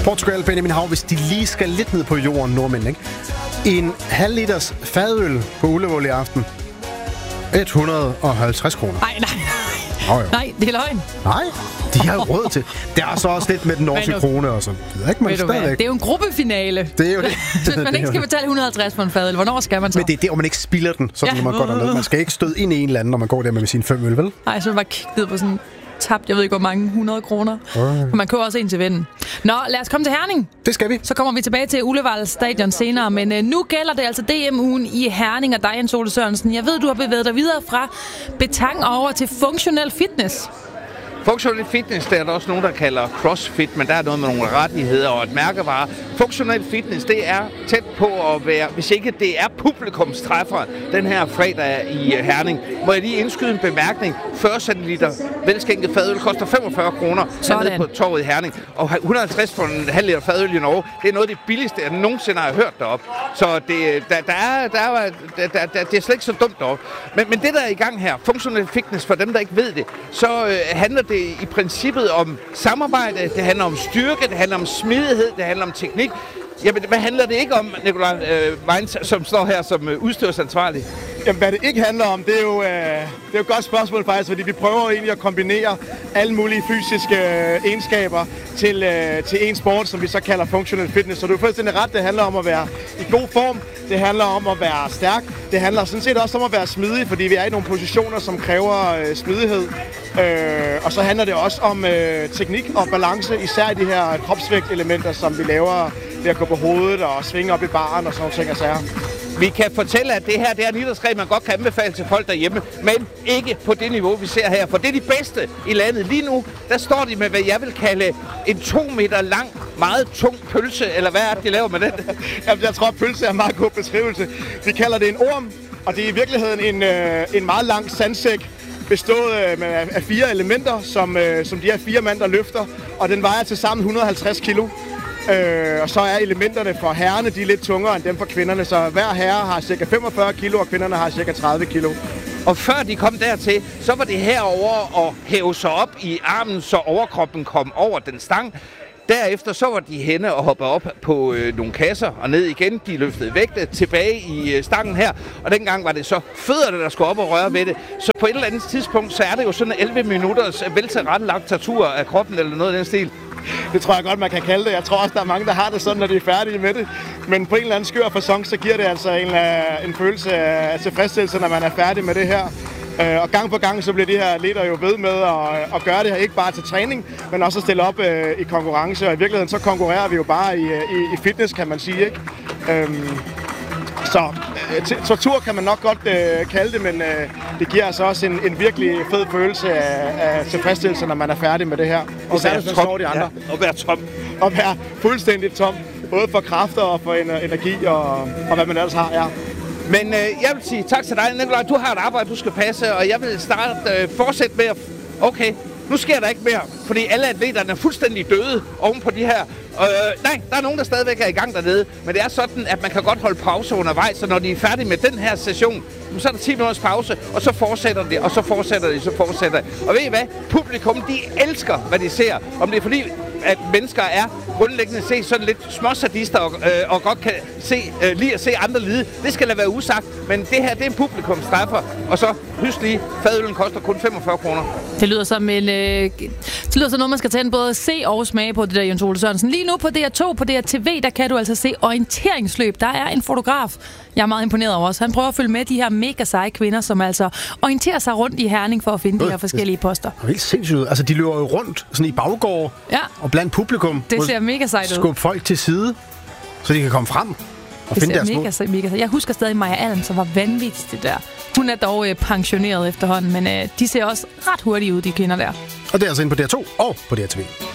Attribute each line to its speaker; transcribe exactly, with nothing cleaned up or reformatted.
Speaker 1: Portugal, Benjamin Hav, hvis de lige skal lidt ned på jorden, nordmænd, ikke? En halv liters fadøl på Ullevål i aften. et hundrede og halvtreds kroner.
Speaker 2: Nej, nej.
Speaker 1: Oh,
Speaker 2: nej, det er løgn.
Speaker 1: Nej, de har jo råd til. Det er så også lidt med den norske krone og sådan. Det er, ikke, man
Speaker 2: det er jo en gruppefinale.
Speaker 1: Det er jo det.
Speaker 2: Hvis man ikke skal betale et hundrede og halvtreds for en fadøl, hvornår skal man så?
Speaker 1: Men det er der, hvor man ikke spilder den, så ja. man godt dernede. Man skal ikke støde ind i en eller anden, når man går der med sine fem øl, vel?
Speaker 2: Nej, så man bare kigge ned på sådan tabt, jeg ved ikke hvor mange hundrede kroner. For man køber også en til vennen. Nå, lad os komme til Herning.
Speaker 1: Det skal vi.
Speaker 2: Så kommer vi tilbage til Ullevål Stadion senere, men øh, nu gælder det altså D M-ugen i Herning og dig, Jens Ole Sørensen. Jeg ved, du har bevæget dig videre fra betang over til funktionel fitness.
Speaker 3: Funktionel fitness, der er der også nogen, der kalder crossfit, men der er noget med nogle rettigheder og et mærkevare. Funktionel fitness, det er tæt på at være, hvis ikke det er publikumstræffer den her fredag i Herning. Må jeg lige indskyde en bemærkning? fyrre centiliter velskænket fadøl koster femogfyrre kroner hernede på torvet i Herning. Og et hundrede og halvtreds for en halv liter fadøl i Norge, det er noget af det billigste, jeg nogensinde har hørt deroppe. Så det, der, der er, der er, der, der, der, det er slet ikke så dumt deroppe. Men, men det, der er i gang her, funktionel fitness, for dem, der ikke ved det, så øh, handler det i princippet om samarbejde, det handler om styrke, det handler om smidighed, det handler om teknik. Jamen, hvad handler det ikke om, Nikolaj øh, Vines, som står her som øh, udstyrsansvarlig?
Speaker 4: Jamen, hvad det ikke handler om, det er jo, øh, det er jo et godt spørgsmål faktisk, fordi vi prøver egentlig at kombinere alle mulige fysiske øh, egenskaber til, øh, til en sport, som vi så kalder functional fitness. Så du er fuldstændig ret, det handler om at være i god form, det handler om at være stærk, det handler sådan set også om at være smidig, fordi vi er i nogle positioner, som kræver øh, smidighed. Øh, og så handler det også om øh, teknik og balance, især i de her kropsvægtelementer, som vi laver ved at gå på hovedet og svinge op i baren og sådan nogle ting og sager.
Speaker 3: Vi kan fortælle, at det her det er en idrætsgren, man godt kan anbefale til folk derhjemme, men ikke på det niveau, vi ser her. For det er de bedste i landet. Lige nu, der står de med, hvad jeg vil kalde en to meter lang, meget tung pølse, eller hvad er det, de laver med den?
Speaker 4: Jamen, jeg tror, at pølse er en meget god beskrivelse. Vi kalder det en orm, og det er i virkeligheden en, øh, en meget lang sandsæk, bestået øh, af fire elementer, som, øh, som de her fire mand, der løfter, og den vejer til sammen et hundrede og halvtreds kilo. Øh, og så er elementerne for herrerne, de er lidt tungere end dem for kvinderne, så hver herre har cirka femogfyrre kilo, og kvinderne har cirka tredive kilo.
Speaker 3: Og før de kom dertil, så var det herover at hæve sig op i armen, så overkroppen kom over den stang. Derefter så var de henne og hoppede op på øh, nogle kasser og ned igen. De løftede vægte tilbage i øh, stangen her, og dengang var det så fødderne, der skulle op og røre ved det. Så på et eller andet tidspunkt, så er det jo sådan elleve minutters veltilrettelagt tortur af kroppen eller noget af den stil.
Speaker 4: Det tror jeg godt, man kan kalde det. Jeg tror også, der er mange, der har det sådan, når de er færdige med det. Men på en eller anden skør facon, så giver det altså en, en følelse af tilfredsstillelse, når man er færdig med det her. Og gang på gang, så bliver de her atleter jo ved med at, at gøre det her, ikke bare til træning, men også at stille op i konkurrence. Og i virkeligheden, så konkurrerer vi jo bare i, i, i fitness, kan man sige, ikke? Så tortur kan man nok godt øh, kalde det, men øh, det giver altså også en, en virkelig fed følelse af, af tilfredsstillelse, når man er færdig med det her.
Speaker 3: Og være tom. De andre. Ja, og være tom.
Speaker 4: Og være fuldstændig tom, både for kræfter og for energi og, og hvad man ellers har, ja.
Speaker 3: Men øh, jeg vil sige tak til dig, Nikolaj. Du har et arbejde, du skal passe, og jeg vil starte øh, fortsætte med at... Okay, nu sker der ikke mere, fordi alle atleterne er fuldstændig døde oven på de her. Øh, nej, der er nogen, der stadigvæk er i gang dernede, men det er sådan, at man kan godt holde pause undervejs, så når de er færdige med den her session, så er der ti minutters pause, og så fortsætter de, og så fortsætter de, så fortsætter de. Og ved I hvad? Publikum, de elsker, hvad de ser. Om det er fordi, at mennesker er grundlæggende set sådan lidt småsadister og, øh, og godt kan se, øh, lige at se andre lide. Det skal da være usagt, men det her, det er en publikumstræffer. Og så, husk lige, fadølen koster kun femogfyrre kroner.
Speaker 2: Det lyder som en... Øh, det lyder som noget, man skal tage en både se og smage på, det der, Jens Ole Sørensen. Lige nu på D R to, på D R T V, der kan du altså se orienteringsløb. Der er en fotograf, jeg er meget imponeret over os. Han prøver at følge med de her mega seje kvinder, som altså orienterer sig rundt i Herning for at finde øh, de her forskellige poster.
Speaker 1: Det er helt sindssygt. Altså, de løber jo rundt sådan i baggård
Speaker 2: ja.
Speaker 1: og blandt publikum.
Speaker 2: Det ser mega sejt ud.
Speaker 1: Skub folk til side, så de kan komme frem og
Speaker 2: det
Speaker 1: finde deres
Speaker 2: mega,
Speaker 1: mål.
Speaker 2: mega sejt. Jeg husker stadig Maja Allen, som var vanvittigt det der. Hun er dog øh, pensioneret efterhånden, men øh, de ser også ret hurtigt ud, de kvinder der.
Speaker 1: Og det er altså inde på D R to og på D R T V.